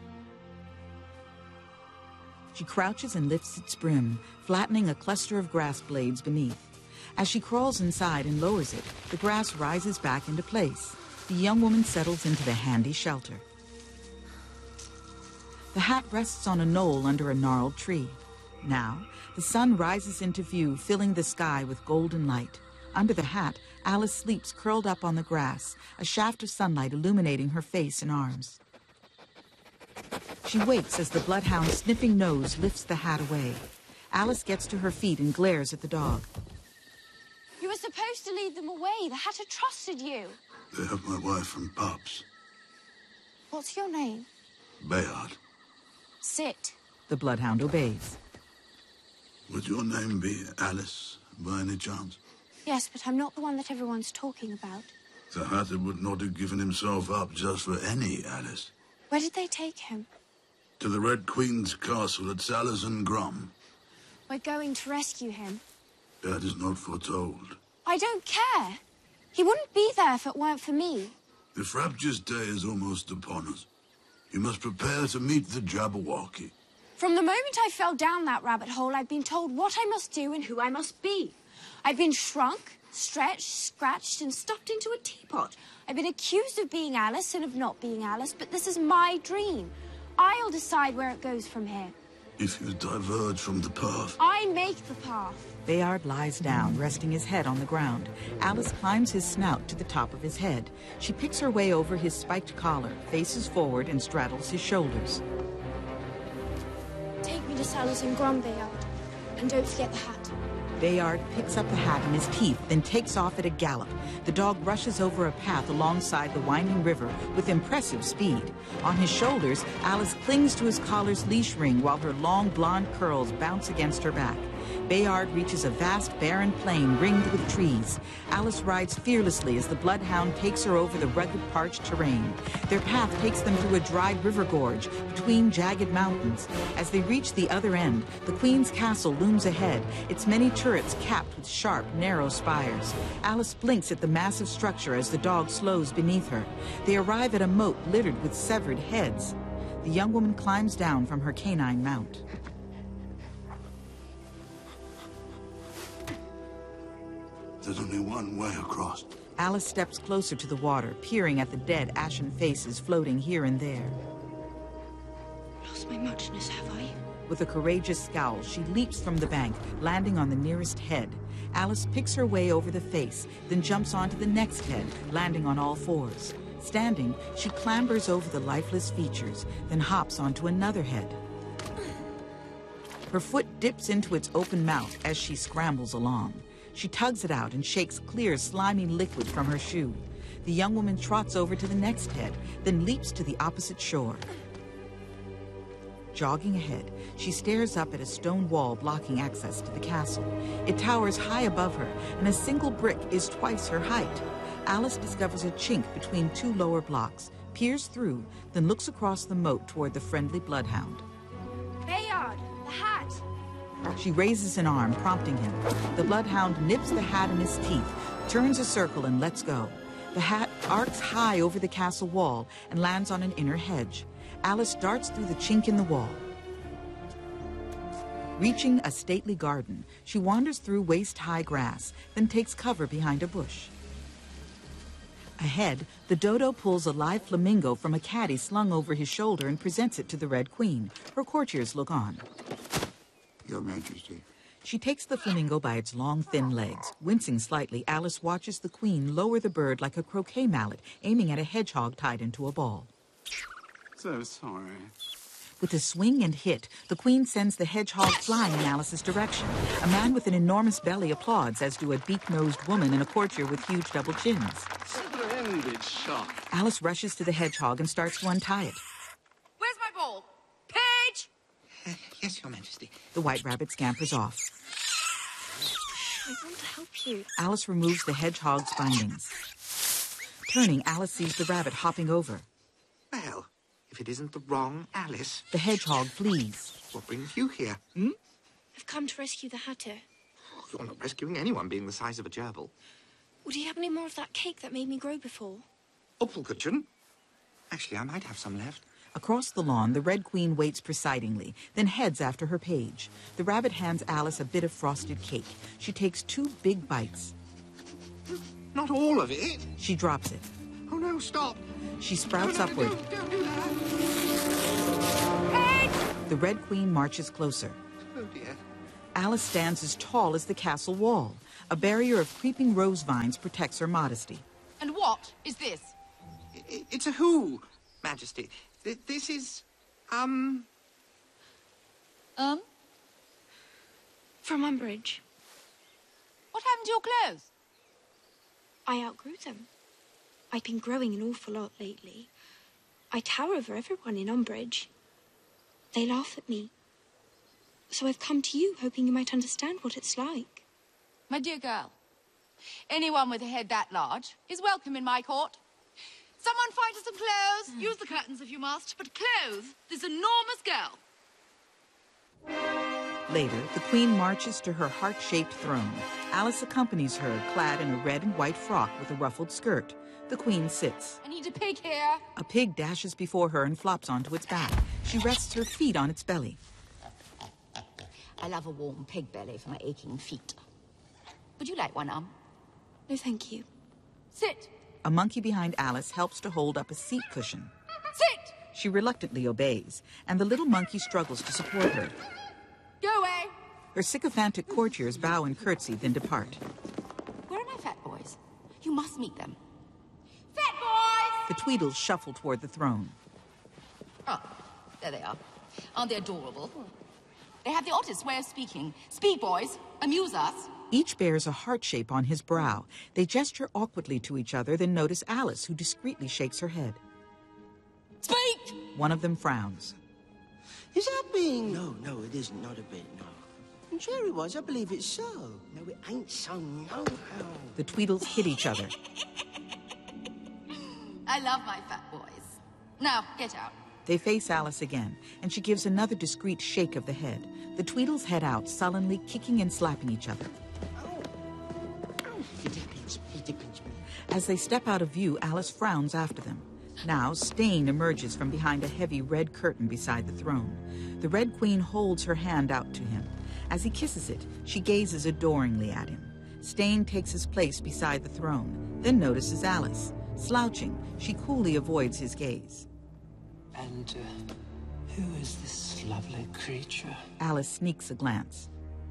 She crouches and lifts its brim, flattening a cluster of grass blades beneath. As she crawls inside and lowers it, the grass rises back into place. The young woman settles into the handy shelter. The hat rests on a knoll under a gnarled tree. Now, the sun rises into view, filling the sky with golden light. Under the hat, Alice sleeps curled up on the grass, a shaft of sunlight illuminating her face and arms. She wakes as the bloodhound's sniffing nose lifts the hat away. Alice gets to her feet and glares at the dog. You were supposed to lead them away. The Hatter trusted you. They have my wife from Pops. What's your name? Bayard. Sit. The bloodhound obeys. Would your name be Alice, by any chance? Yes, but I'm not the one that everyone's talking about. The Hatter would not have given himself up just for any Alice. Where did they take him? To the Red Queen's castle at Salazan Grum. We're going to rescue him. That is not foretold. I don't care. He wouldn't be there if it weren't for me. The Frabjous day is almost upon us. You must prepare to meet the Jabberwocky. From the moment I fell down that rabbit hole, I've been told what I must do and who I must be. I've been shrunk, stretched, scratched, and stuffed into a teapot. I've been accused of being Alice and of not being Alice, but this is my dream. I'll decide where it goes from here. If you diverge from the path... I make the path. Bayard lies down, resting his head on the ground. Alice climbs his snout to the top of his head. She picks her way over his spiked collar, faces forward, and straddles his shoulders. Take me to Salazan Grum, Bayard. And don't forget the hat. Bayard picks up the hat in his teeth, then takes off at a gallop. The dog rushes over a path alongside the winding river with impressive speed. On his shoulders, Alice clings to his collar's leash ring while her long blonde curls bounce against her back. Bayard reaches a vast, barren plain ringed with trees. Alice rides fearlessly as the bloodhound takes her over the rugged, parched terrain. Their path takes them through a dry river gorge between jagged mountains. As they reach the other end, the Queen's castle looms ahead, its many turrets capped with sharp, narrow spires. Alice blinks at the massive structure as the dog slows beneath her. They arrive at a moat littered with severed heads. The young woman climbs down from her canine mount. There's only one way across. Alice steps closer to the water, peering at the dead, ashen faces floating here and there. Lost my muchness, have I? With a courageous scowl, she leaps from the bank, landing on the nearest head. Alice picks her way over the face, then jumps onto the next head, landing on all fours. Standing, she clambers over the lifeless features, then hops onto another head. Her foot dips into its open mouth as she scrambles along. She tugs it out and shakes clear, slimy liquid from her shoe. The young woman trots over to the next head, then leaps to the opposite shore. Jogging ahead, she stares up at a stone wall blocking access to the castle. It towers high above her, and a single brick is twice her height. Alice discovers a chink between two lower blocks, peers through, then looks across the moat toward the friendly bloodhound. Bayard, the hat! She raises an arm, prompting him. The bloodhound nips the hat in his teeth, turns a circle, and lets go. The hat arcs high over the castle wall and lands on an inner hedge. Alice darts through the chink in the wall. Reaching a stately garden, she wanders through waist-high grass, then takes cover behind a bush. Ahead, the dodo pulls a live flamingo from a caddy slung over his shoulder and presents it to the Red Queen. Her courtiers look on. Your Majesty. She takes the flamingo by its long, thin legs. Wincing slightly, Alice watches the Queen lower the bird like a croquet mallet, aiming at a hedgehog tied into a ball. So sorry. With a swing and hit, the Queen sends the hedgehog flying in Alice's direction. A man with an enormous belly applauds, as do a beak-nosed woman and a courtier with huge double chins. Splendid shot. Alice rushes to the hedgehog and starts to untie it. Where's my ball? Page! Yes, Your Majesty. The white rabbit scampers off. I want to help you. Alice removes the hedgehog's bindings. Turning, Alice sees the rabbit hopping over. Well, if it isn't the wrong Alice... The hedgehog flees. What brings you here, hmm? I've come to rescue the Hatter. Oh, you're not rescuing anyone being the size of a gerbil. Would you have any more of that cake that made me grow before? Uppelkuchen? Actually, I might have some left. Across the lawn, the Red Queen waits presidingly, then heads after her page. The rabbit hands Alice a bit of frosted cake. She takes 2 big bites. Not all of it. She drops it. Oh, no, stop. She sprouts upward. Don't do that. The Red Queen marches closer. dear. Alice stands as tall as the castle wall. A barrier of creeping rose vines protects her modesty. And what is this? It's a who, Majesty. This is, From Umbridge. What happened to your clothes? I outgrew them. I've been growing an awful lot lately. I tower over everyone in Umbridge. They laugh at me. So I've come to you, hoping you might understand what it's like. My dear girl, anyone with a head that large is welcome in my court. Someone find us some clothes. Use the curtains if you must, but clothe this enormous girl. Later, the Queen marches to her heart-shaped throne. Alice accompanies her, clad in a red and white frock with a ruffled skirt. The Queen sits. I need a pig here. A pig dashes before her and flops onto its back. She rests her feet on its belly. I love a warm pig belly for my aching feet. Would you like one, No, thank you. Sit. A monkey behind Alice helps to hold up a seat cushion. Sit! She reluctantly obeys, and the little monkey struggles to support her. Go away. Her sycophantic courtiers bow and curtsy, then depart. Where are my fat boys? You must meet them. Fat boys! The Tweedles shuffle toward the throne. Oh, there they are. Aren't they adorable? They have the oddest way of speaking. Speak, boys. Amuse us. Each bears a heart shape on his brow. They gesture awkwardly to each other, then notice Alice, who discreetly shakes her head. Speak! One of them frowns. Is that being... No, it isn't, not a bit, no. I'm sure it was, I believe it's so. No, it ain't so, no. The Tweedles hit each other. I love my fat boys. Now, get out. They face Alice again, and she gives another discreet shake of the head. The Tweedles head out, sullenly kicking and slapping each other. As they step out of view, Alice frowns after them. Now, Stain emerges from behind a heavy red curtain beside the throne. The Red Queen holds her hand out to him. As he kisses it, she gazes adoringly at him. Stain takes his place beside the throne, then notices Alice. Slouching, she coolly avoids his gaze. And who is this lovely creature? Alice sneaks a glance.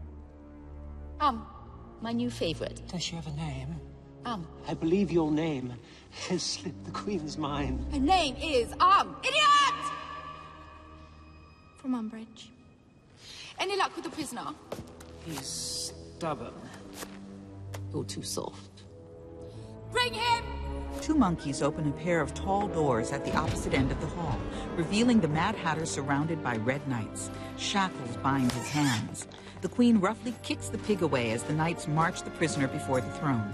My new favorite. Does she have a name? I believe your name has slipped the Queen's mind. Her name is, idiot! From Umbridge. Any luck with the prisoner? He's stubborn. You're too soft. Bring him! Two monkeys open a pair of tall doors at the opposite end of the hall, revealing the Mad Hatter surrounded by red knights. Shackles bind his hands. The Queen roughly kicks the pig away as the knights march the prisoner before the throne.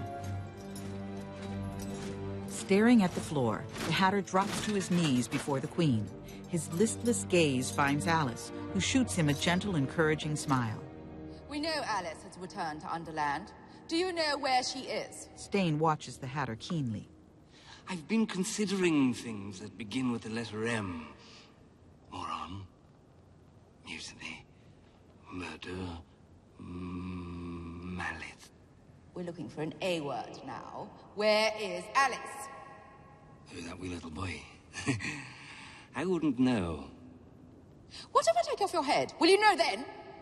Staring at the floor, the Hatter drops to his knees before the Queen. His listless gaze finds Alice, who shoots him a gentle, encouraging smile. We know Alice has returned to Underland. Do you know where she is? Stain watches the Hatter keenly. I've been considering things that begin with the letter M. Moron. Mutiny. Murder. Mallet. We're looking for an A word now. Where is Alice? Who's that wee little boy? I wouldn't know. What if I take off your head? Will you know then?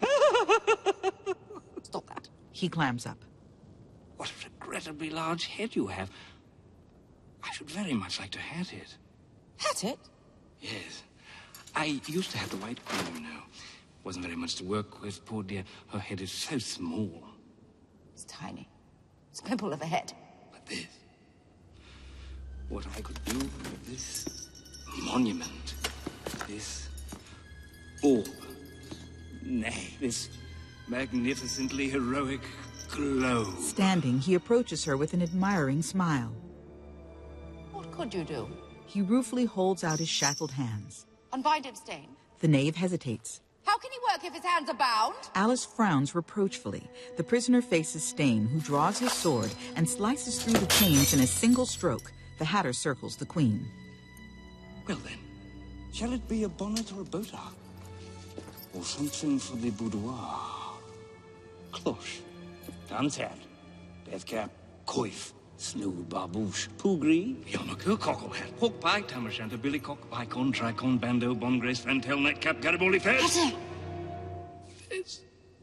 Stop that. He clams up. What a regrettably large head you have. I should very much like to hat it. Hat it? Yes. I used to have the White Queen, you know. Wasn't very much to work with, poor dear. Her head is so small. It's tiny. It's a pimple of a head. But this... What I could do with this monument, this orb, nay, this magnificently heroic glow. Standing, he approaches her with an admiring smile. What could you do? He ruefully holds out his shackled hands. Unbind him, Stain. The knave hesitates. How can he work if his hands are bound? Alice frowns reproachfully. The prisoner faces Stain, who draws his sword and slices through the chains in a single stroke. The Hatter circles the Queen. Well then, shall it be a bonnet or a bow tie? Or something for the boudoir? Cloche, dun's hat, death cap, coif, snood, barbouche, pougris, yarmulke, cockle hat, hawk pie, tam o'shanter, billycock, bicon, tricon, bandeau, bon grace, fantail, nightcap, Garibaldi fez. Fez.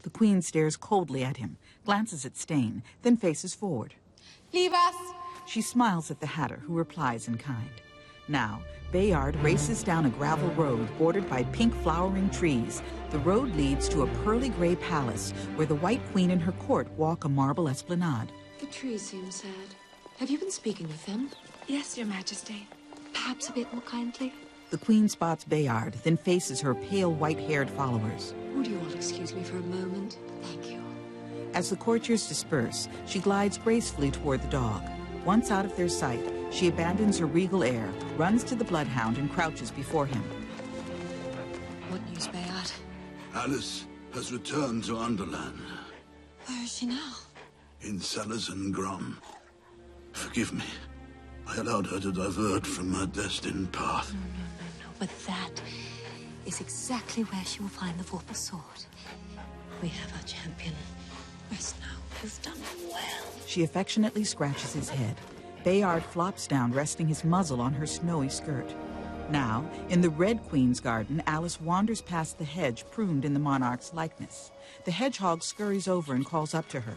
The Queen stares coldly at him, glances at Stain, then faces forward. Leave us! She smiles at the Hatter, who replies in kind. Now, Bayard races down a gravel road bordered by pink flowering trees. The road leads to a pearly gray palace where the White Queen and her court walk a marble esplanade. The trees seem sad. Have you been speaking with them? Yes, Your Majesty. Perhaps a bit more kindly. The Queen spots Bayard, then faces her pale white-haired followers. Would you all excuse me for a moment? Thank you. As the courtiers disperse, she glides gracefully toward the dog. Once out of their sight, she abandons her regal air, runs to the bloodhound, and crouches before him. What news, Bayard? Alice has returned to Underland. Where is she now? In Salazan Grom. Forgive me. I allowed her to divert from her destined path. No. But that is exactly where she will find the Vorpal sword. We have our champion. Rest now. You've done well. She affectionately scratches his head. Bayard flops down, resting his muzzle on her snowy skirt. Now, in the Red Queen's garden, Alice wanders past the hedge pruned in the monarch's likeness. The hedgehog scurries over and calls up to her.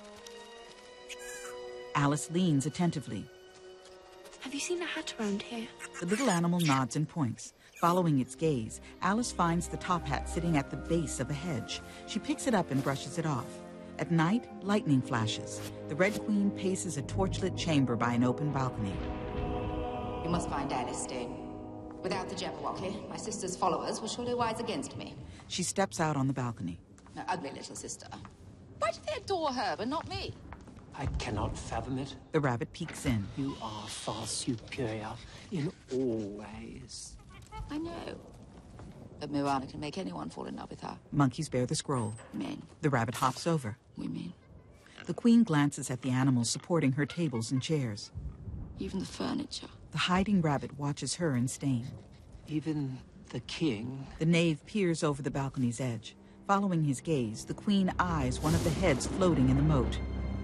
Alice leans attentively. Have you seen a hat around here? The little animal nods and points. Following its gaze, Alice finds the top hat sitting at the base of a hedge. She picks it up and brushes it off. At night, lightning flashes. The Red Queen paces a torchlit chamber by an open balcony. You must find Alice, Stain. Without the Jabberwocky, my sister's followers will surely rise against me. She steps out on the balcony. Her ugly little sister. Why do they adore her, but not me? I cannot fathom it. The rabbit peeks in. You are far superior in all ways. I know. But Mirana can make anyone fall in love with her. Monkeys bear the scroll. Men. The rabbit hops over. Women. The Queen glances at the animals supporting her tables and chairs. Even the furniture. The hiding rabbit watches her and Stain. Even the king. The knave peers over the balcony's edge. Following his gaze, the Queen eyes one of the heads floating in the moat.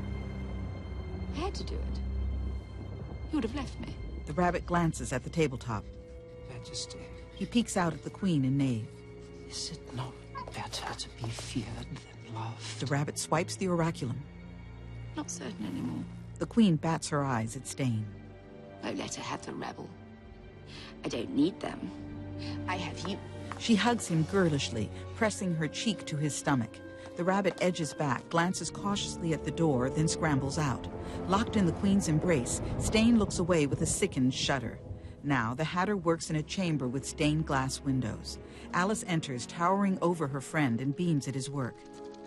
I had to do it. You would have left me. The rabbit glances at the tabletop. Majesty. He peeks out at the Queen and knave. Is it not better to be feared than loved? The rabbit swipes the oraculum. Not certain anymore. The Queen bats her eyes at Stain. I let her have the rebel. I don't need them. I have you. She hugs him girlishly, pressing her cheek to his stomach. The rabbit edges back, glances cautiously at the door, then scrambles out. Locked in the Queen's embrace, Stain looks away with a sickened shudder. Now, the Hatter works in a chamber with stained glass windows. Alice enters, towering over her friend, and beams at his work.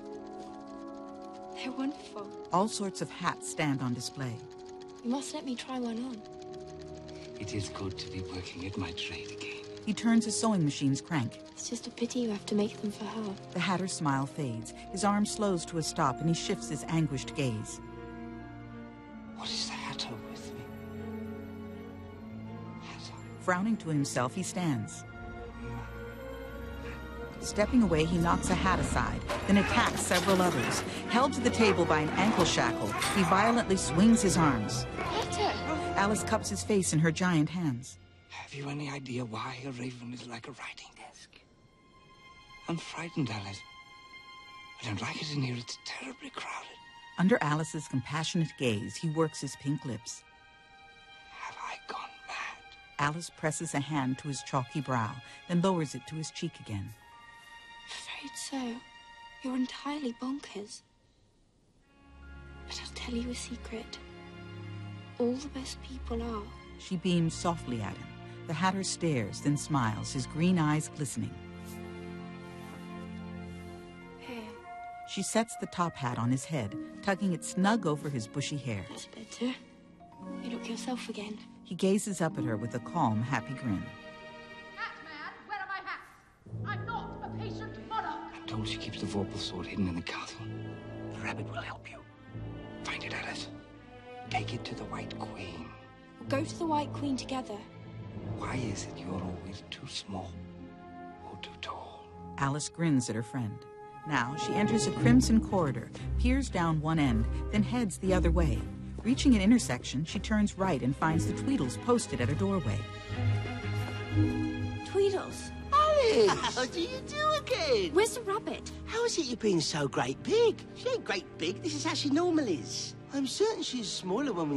They're wonderful. All sorts of hats stand on display. You must let me try one on. It is good to be working at my trade again. He turns his sewing machine's crank. It's just a pity you have to make them for her. The Hatter's smile fades. His arm slows to a stop, and he shifts his anguished gaze. What is the Hatter with me? Hatter. Frowning to himself, he stands. Stepping away, he knocks a hat aside, then attacks several others. Held to the table by an ankle shackle, he violently swings his arms. Hatter! Alice cups his face in her giant hands. Have you any idea why a raven is like a writing desk? I'm frightened, Alice. I don't like it in here. It's terribly crowded. Under Alice's compassionate gaze, he works his pink lips. Have I gone mad? Alice presses a hand to his chalky brow, then lowers it to his cheek again. Afraid so. You're entirely bonkers. But I'll tell you a secret. All the best people are. She beams softly at him. The Hatter stares, then smiles, his green eyes glistening. Here. She sets the top hat on his head, tugging it snug over his bushy hair. That's better. You look yourself again. He gazes up at her with a calm, happy grin. Hatman, where are my hats? I'm not a patient monarch. I'm told she keeps the Vorpal sword hidden in the castle. The rabbit will help you. Find it, Alice. Take it to the White Queen. We'll go to the White Queen together. Why is it you're always too small or too tall? Alice grins at her friend. Now she enters a crimson corridor, peers down one end, then heads the other way. Reaching an intersection, she turns right and finds the Tweedles posted at a doorway. Tweedles! Alice! How do you do again? Where's the rabbit? How is it you've been so great big? She ain't great big. This is how she normal is. I'm certain she's smaller when we